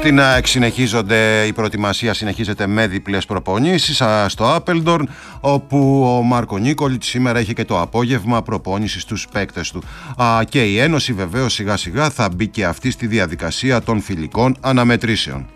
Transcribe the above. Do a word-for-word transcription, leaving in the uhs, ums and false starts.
Στην ΑΕΚ συνεχίζονται, η προετοιμασία συνεχίζεται με διπλές προπονήσεις στο Apeldoorn, όπου ο Μάρκο Νίκολιτς σήμερα είχε και το απόγευμα προπόνηση στους παίκτες του. Και η Ένωση βεβαίως σιγά σιγά θα μπει και αυτή στη διαδικασία των φιλικών αναμετρήσεων.